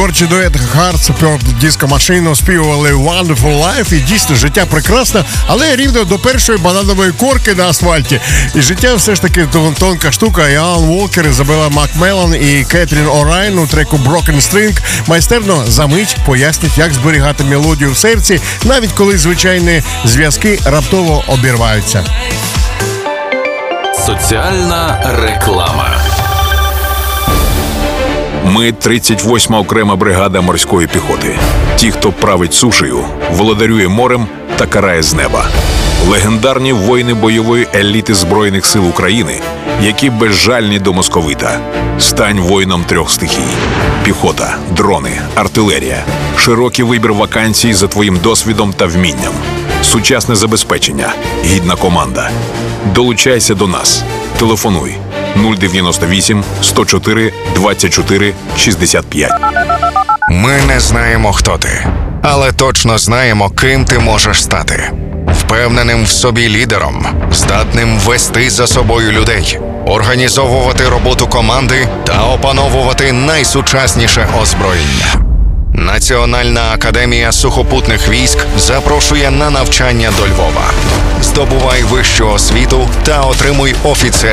творчий дует Hearts Purple Disco Machine співували Wonderful Life, і дійсно життя прекрасне, але рівно до першої бананової корки на асфальті. І життя все ж таки тонка штука. І Алан Волкер, Ізабела Макмеллан і Кетрін Орайн у треку Broken String майстерно за мить пояснять, як зберігати мелодію в серці, навіть коли звичайні зв'язки раптово обірваються. Соціальна реклама. Ми 38-ма окрема бригада морської піхоти. Ті, хто править сушею, володарює морем та карає з неба. Легендарні воїни бойової еліти Збройних сил України, які безжальні до московита. Стань воїном 3 стихій. Піхота, дрони, артилерія. Широкий вибір вакансій за твоїм досвідом та вмінням. Сучасне забезпечення. Гідна команда. Долучайся до нас. Телефонуй 098 104 24 65. Ми не знаємо, хто ти, але точно знаємо, ким ти можеш стати. Впевненим в собі лідером, здатним вести за собою людей, організовувати роботу команди та опановувати найсучасніше озброєння. Національна академія сухопутних військ запрошує на навчання до Львова. Здобувай вищу освіту та отримуй офіцерський